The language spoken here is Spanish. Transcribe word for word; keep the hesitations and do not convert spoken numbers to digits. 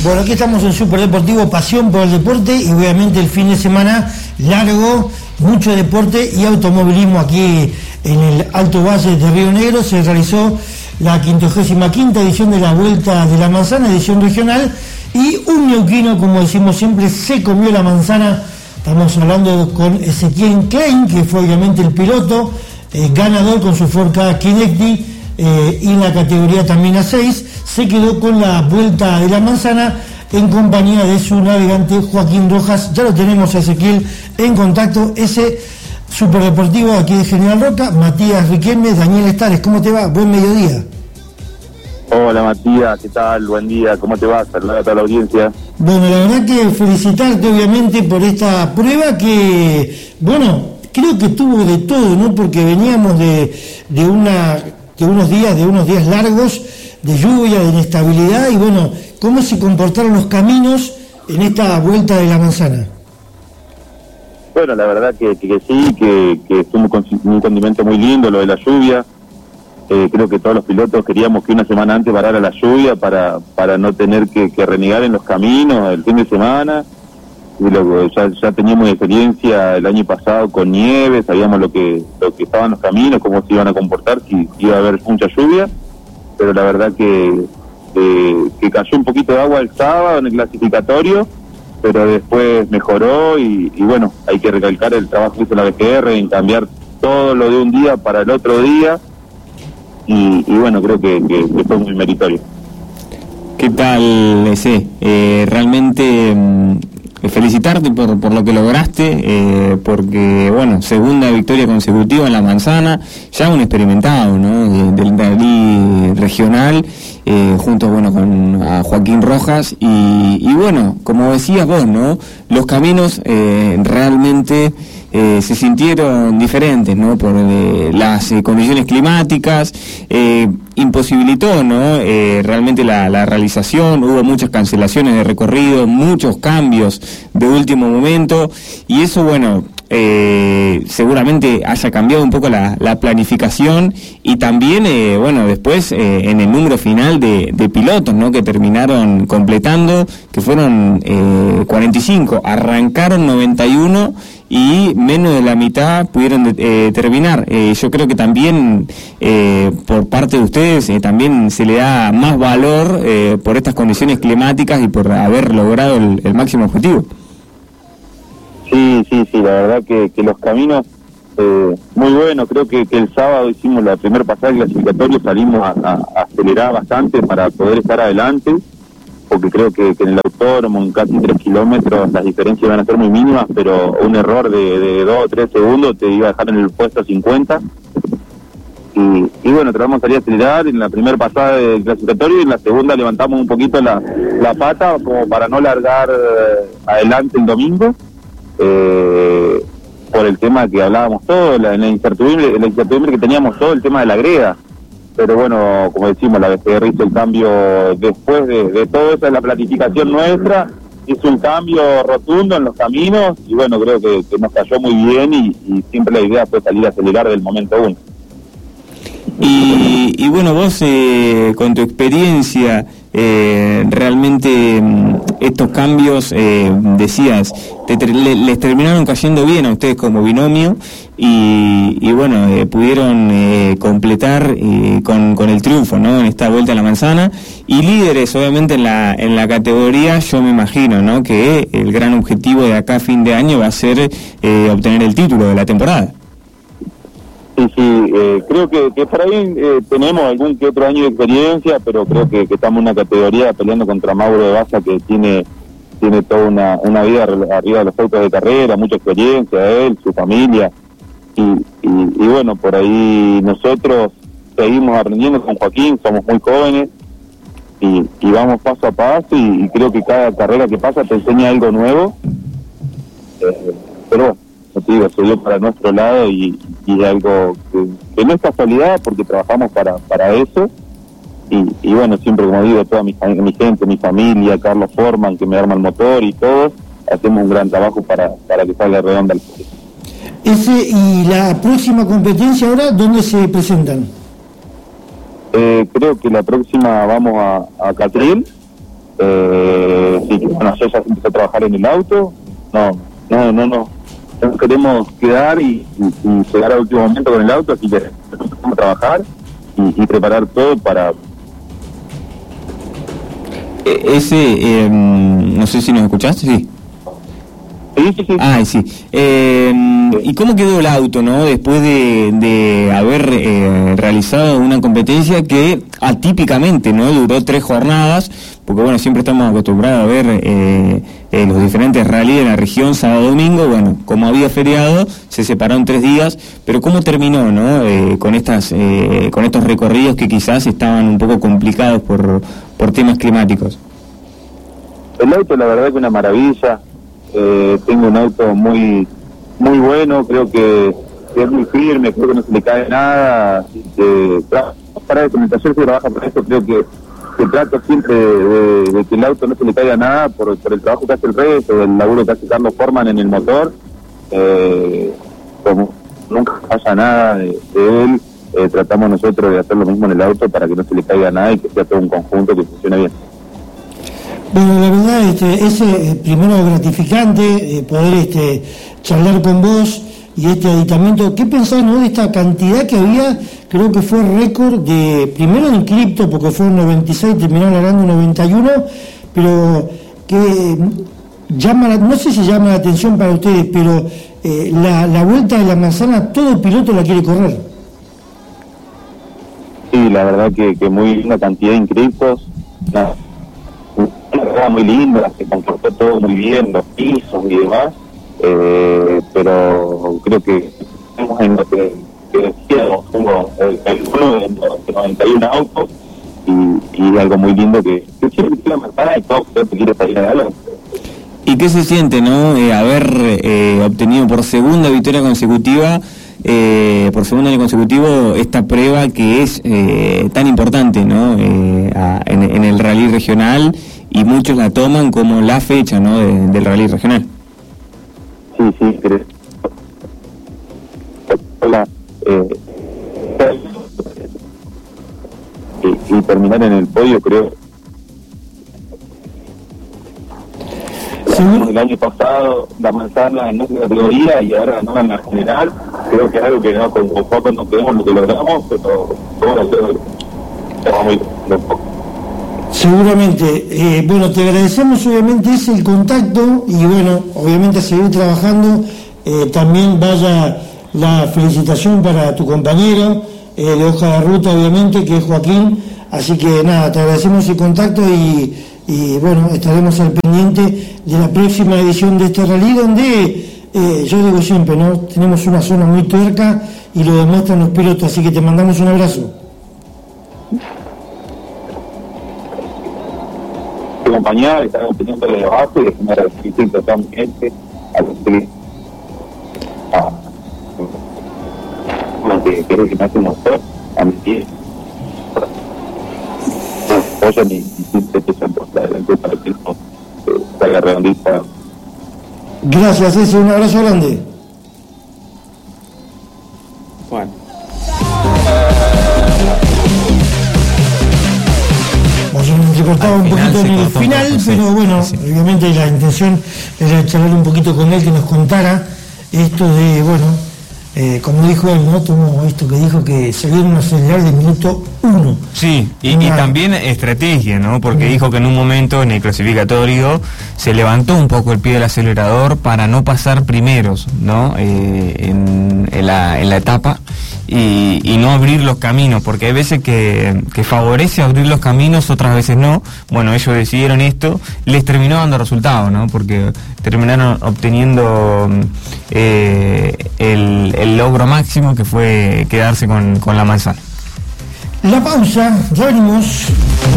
Bueno, aquí estamos en Superdeportivo, pasión por el deporte y obviamente el fin de semana largo, mucho deporte y automovilismo aquí en el Alto Valle de Río Negro. Se realizó la quincuagésima quinta edición de la Vuelta de la Manzana, edición regional, y un neuquino, como decimos siempre, se comió la manzana. Estamos hablando con Ezequiel Klein, que fue obviamente el piloto eh, ganador con su Ford Ka Kinecti, eh, y en la categoría también A seis, se quedó con la Vuelta de la Manzana en compañía de su navegante Joaquín Rojas. Ya lo tenemos a Ezequiel en contacto, ese superdeportivo aquí de General Roca. Matías Riquelme, Daniel Estares, ¿cómo te va? Buen mediodía. Hola Matías, ¿qué tal? Buen día, ¿cómo te va? Saludar a toda la audiencia. Bueno, la verdad que felicitarte obviamente por esta prueba que, bueno, creo que tuvo de todo, ¿no? Porque veníamos de, de, una, de unos días, de unos días largos, de lluvia, de inestabilidad, y bueno, ¿cómo se comportaron los caminos en esta Vuelta de la Manzana? Bueno, la verdad que, que, que sí, que, que fue un, un condimento muy lindo lo de la lluvia. Eh, creo que todos los pilotos queríamos que una semana antes parara la lluvia para para no tener que, que renegar en los caminos el fin de semana. Y luego ya, ya teníamos experiencia el año pasado con nieve, sabíamos lo que lo que estaban los caminos, cómo se iban a comportar, si iba a haber mucha lluvia. Pero la verdad que, eh, que cayó un poquito de agua el sábado en el clasificatorio, pero después mejoró y, y bueno, hay que recalcar el trabajo que hizo la B G R en cambiar todo lo de un día para el otro día. Y, y bueno, creo que, que, que fue muy meritorio. ¿Qué tal, ese? Eh, realmente eh, felicitarte por, por lo que lograste, eh, porque, bueno, segunda victoria consecutiva en la Manzana, ya un experimentado, ¿no?, del rally regional, eh, junto, bueno, con a Joaquín Rojas, y, y bueno, como decías vos, ¿no?, los caminos eh, realmente Eh, se sintieron diferentes, ¿no?, por eh, las eh, condiciones climáticas, eh, imposibilitó, ¿no?, eh, realmente la, la realización. Hubo muchas cancelaciones de recorrido, muchos cambios de último momento, y eso, bueno, eh, seguramente haya cambiado un poco la, la planificación, y también, eh, bueno, después eh, en el número final de, de pilotos, ¿no?, que terminaron completando, que fueron eh, cuarenta y cinco, arrancaron noventa y uno, y menos de la mitad pudieron eh, terminar. Eh, yo creo que también eh, por parte de ustedes eh, también se le da más valor eh, por estas condiciones climáticas y por haber logrado el, el máximo objetivo. Sí, sí, sí, la verdad que, que los caminos eh, muy buenos. Creo que, que el sábado hicimos la primera pasada clasificatoria, salimos a, a, a acelerar bastante para poder estar adelante, porque creo que, que en el autódromo, en casi tres kilómetros, las diferencias van a ser muy mínimas, pero un error de, de dos o tres segundos te iba a dejar en el puesto cincuenta. Y, y bueno, tratamos de salir a acelerar en la primera pasada del clasificatorio, y en la segunda levantamos un poquito la, la pata como para no largar eh, adelante el domingo, eh, por el tema que hablábamos todos, la, la incertidumbre, la incertidumbre que teníamos todo, el tema de la greda. Pero bueno, como decimos, la B G R hizo el cambio después de, de todo eso, de la planificación nuestra, hizo un cambio rotundo en los caminos, y bueno, creo que, que nos cayó muy bien, y, y siempre la idea fue salir a acelerar del momento uno. Y, y bueno, vos eh, con tu experiencia, eh, realmente estos cambios, eh, decías, te, le, les terminaron cayendo bien a ustedes como binomio, y, y bueno, eh, pudieron eh, completar eh, con, con el triunfo, ¿no?, en esta Vuelta a la Manzana, y líderes obviamente en la, en la categoría. Yo me imagino, ¿no?, que el gran objetivo de acá a fin de año va a ser eh, obtener el título de la temporada. Sí, sí, eh, creo que, que por ahí eh, tenemos algún que otro año de experiencia, pero creo que, que estamos en una categoría peleando contra Mauro de Baza, que tiene tiene toda una, una vida arriba de los autos de carrera, mucha experiencia, él, su familia, y, y, y bueno, por ahí nosotros seguimos aprendiendo con Joaquín, somos muy jóvenes, y, y vamos paso a paso, y, y creo que cada carrera que pasa te enseña algo nuevo, eh, pero bueno, no te digo, se dio para nuestro lado, y, y algo que, que no es casualidad, porque trabajamos para, para eso, y, y bueno, siempre, como digo, toda mi, mi gente, mi familia, Carlos Forman, que me arma el motor, y todos, hacemos un gran trabajo para, para que salga redonda el proyecto. Ese, y la próxima competencia ahora, ¿dónde se presentan? Eh, creo que la próxima vamos a, a Catril, Eh, así que bueno, yo ya empecé a trabajar en el auto, no, no, no, no, no queremos quedar y, y, y llegar al último momento con el auto, así que empezamos a trabajar y, y preparar todo para... Ese, eh, no sé si nos escuchaste, sí. Sí, sí, sí. Ah, sí. Eh, ¿Y cómo quedó el auto, no? Después de, de haber eh, realizado una competencia que atípicamente, ¿no? Duró tres jornadas, porque bueno, siempre estamos acostumbrados a ver eh, eh, los diferentes rallies de la región, sábado, domingo. Bueno, como había feriado, se separaron tres días, pero ¿cómo terminó, no? Eh, con estas, eh, con estos recorridos que quizás estaban un poco complicados por, por temas climáticos. El auto, la verdad, que una maravilla. Eh, tengo un auto muy muy bueno, creo que, que es muy firme, creo que no se le cae nada. Eh, para eso, mientras yo trabaja para esto, creo que, que trato siempre de, de, de que el auto no se le caiga nada por, por el trabajo que hace el resto, el laburo que hace Carlos Forman en el motor. Eh, como nunca falla nada de, de él, eh, tratamos nosotros de hacer lo mismo en el auto para que no se le caiga nada y que sea todo un conjunto que funcione bien. Bueno, la verdad, este, es eh, primero gratificante eh, poder este, charlar con vos y este aditamiento. ¿Qué pensás, no, de esta cantidad que había? Creo que fue récord de, primero en cripto, porque fue en noventa y seis, terminaron ganando en noventa y uno, pero que llama, la, no sé si llama la atención para ustedes, pero eh, la, la vuelta de la manzana, todo piloto la quiere correr. Sí, la verdad que, que muy una cantidad de inscriptos, nada. Una carrera muy linda, se comportó todo muy bien, los pisos y demás, eh, pero creo que estamos en lo que, que decíamos, hubo el, el uno de noventa y uno autos y, y algo muy lindo que, que siempre tiene la manzana y todo creo que quiere salir adelante. ¿Y qué se siente, no? Eh, haber eh, obtenido por segunda victoria consecutiva, eh, por segundo año consecutivo, esta prueba que es eh, tan importante, ¿no? Eh, a, en, en el rally regional, y muchos la toman como la fecha, ¿no? De, del rally regional. Sí, sí, creo. Hola, eh, y, y terminar en el podio, creo. El año pasado la manzana en nuestra categoría y ahora ganó en la general. Creo que es algo que no, con poco no queremos lo que logramos, pero bueno, estamos muy poco. Seguramente. Eh, bueno, te agradecemos obviamente ese el contacto y bueno, obviamente a seguir trabajando. Eh, también vaya la felicitación para tu compañero eh, de hoja de ruta, obviamente, que es Joaquín. Así que nada, te agradecemos el contacto y, y bueno, estaremos al pendiente de la próxima edición de este rally donde, eh, yo digo siempre, ¿no? Tenemos una zona muy tuerca y lo demuestran los pilotos, así que te mandamos un abrazo. Acompañar, estar pendiente de abajo y dejar agradecer totalmente a los que que creo que me hace un motor a mis pies. No apoyan y siempre empiezan por adelante para que no salga redondita. Gracias, ese un abrazo grande. Bueno. Se cortaba un poquito en el final, pero bueno, obviamente la intención era charlar un poquito con él, que nos contara esto de, bueno, eh, como dijo él, ¿no? Tomó esto que dijo que se vieron acelerar de minuto uno. Sí, y, y también estrategia, ¿no? Porque dijo que en un momento en el clasificatorio se levantó un poco el pie del acelerador para no pasar primeros, ¿no? Eh, en, en, la, en la etapa. Y, y no abrir los caminos, porque hay veces que, que favorece abrir los caminos, otras veces no. Bueno, ellos decidieron esto, les terminó dando resultado, ¿no? Porque terminaron obteniendo eh, el, el logro máximo, que fue quedarse con, con la manzana. La pausa, ya venimos.